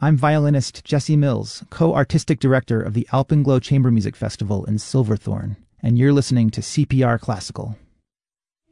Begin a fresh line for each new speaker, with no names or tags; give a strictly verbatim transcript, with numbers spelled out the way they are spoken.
I'm violinist Jesse Mills, co-artistic director of the Alpenglow Chamber Music Festival in Silverthorne, and you're listening to C P R Classical.